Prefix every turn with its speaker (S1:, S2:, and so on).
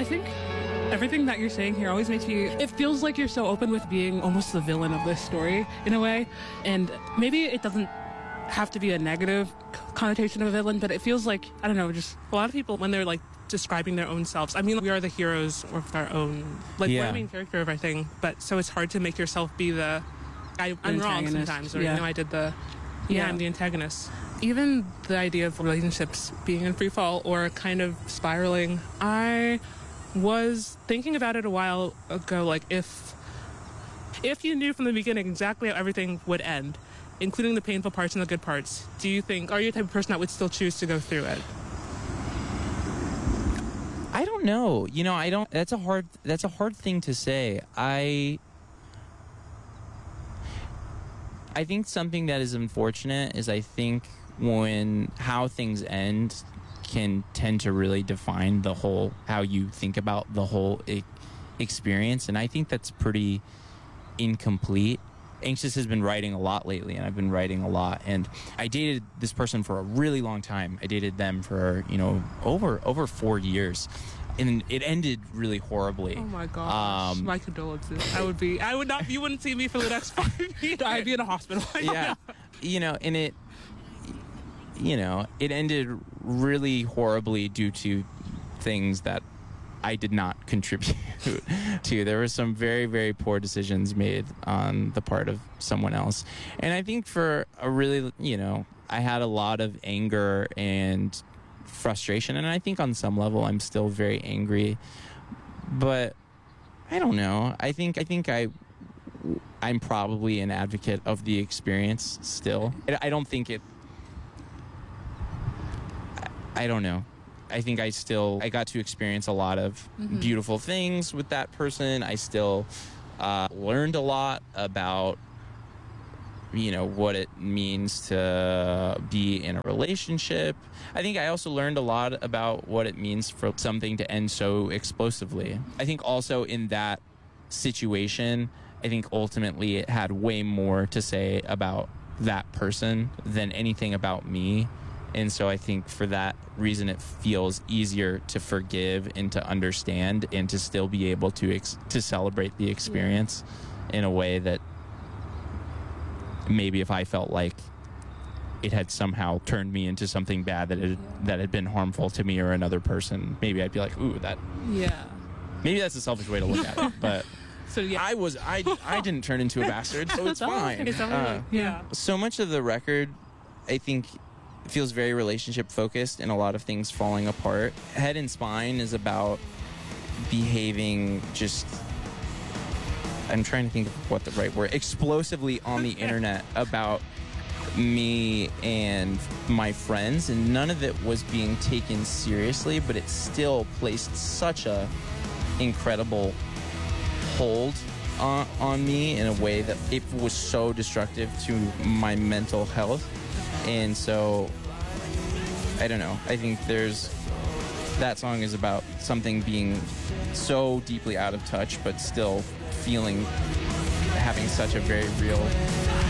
S1: think everything that you're saying here always makes me, it feels like you're so open with being almost the villain of this story in a way. And maybe it doesn't have to be a negative connotation of a villain, but it feels like, I don't know, just a lot of people when they're like describing their own selves, I mean, we are the heroes of our own, like we're the main character of our thing, but so it's hard to make yourself be the, I'm wrong sometimes, or I did I'm the antagonist. Even the idea of relationships being in free fall or kind of spiraling, I was thinking about it a while ago, like if you knew from the beginning exactly how everything would end, including the painful parts and the good parts, are you the type of person that would still choose to go through it?
S2: I don't know. That's a hard thing to say. I think something that is unfortunate is I think when how things end can tend to really define the whole, how you think about the whole experience. And I think that's pretty incomplete. Anxious has been writing a lot lately, and I've been writing a lot. And I dated this person for a really long time. I dated them for, over 4 years. And it ended really horribly.
S1: Oh my gosh. My condolences. You wouldn't see me for the next 5 years. I'd be in a hospital.
S2: Yeah. And it ended really horribly due to things that I did not contribute to. There were some very, very poor decisions made on the part of someone else. And I think for a really, I had a lot of anger and frustration, and I think on some level I'm still very angry, but I don't know. I think I'm probably an advocate of the experience still. I don't think it. I don't know. I think I got to experience a lot of beautiful things with that person. I still learned a lot about what it means to be in a relationship. I think I also learned a lot about what it means for something to end so explosively. I think also in that situation, I think ultimately it had way more to say about that person than anything about me. And so I think for that reason, it feels easier to forgive and to understand and to still be able to celebrate the experience in a way that maybe if I felt like it had somehow turned me into something bad that had been harmful to me or another person, maybe I'd be like, ooh, that. Yeah. Maybe that's a selfish way to look at it, but
S1: so
S2: I didn't turn into a bastard, so it's fine. So much of the record, I think, feels very relationship focused and a lot of things falling apart. Head and Spine is about behaving just, I'm trying to think of what the right word, explosively on the internet about me and my friends, and none of it was being taken seriously, but it still placed such a incredible hold on me in a way that it was so destructive to my mental health. And so I don't know, I think that song is about something being so deeply out of touch but still having such a very real